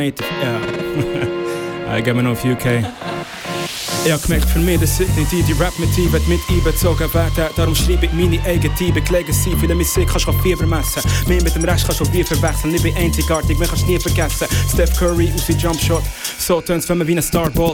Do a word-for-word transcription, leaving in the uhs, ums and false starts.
Ja, ich gehe mal noch auf U K. Ich hab gemerkt, für mich, das sind nicht die, die Rap-Motive mit einbezogen werden. Darum schreibe ich meine eigene Legacy. Viele Musik kannst du Fieber messen. Mir mit dem Rest kannst du wie verwechseln. Ich bin einzigartig, mich kannst du nie vergessen. Steph Curry aus dem Jumpshot. So tönt's, wenn man wie ein Starball